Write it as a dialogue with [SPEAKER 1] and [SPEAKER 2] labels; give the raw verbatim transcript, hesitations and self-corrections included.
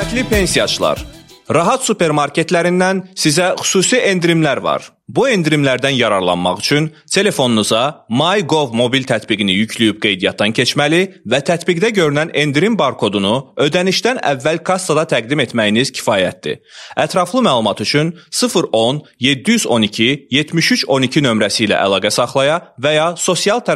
[SPEAKER 1] Hörmətli pensiyaçılar, Rahat supermarketlərindən sizə xüsusi endirimlər var. Bu endirimlərdən yararlanmaq üçün telefonunuza MyGov mobil tətbiqini yükləyib qeydiyyatdan keçməli və tətbiqdə görünən endirim barkodunu ödənişdən əvvəl kassada təqdim etməyiniz kifayətdir. Ətraflı məlumat üçün sıfır on yeddi yüz on iki yetmiş üç on iki nömrəsi ilə əlaqə saxlaya və ya sosial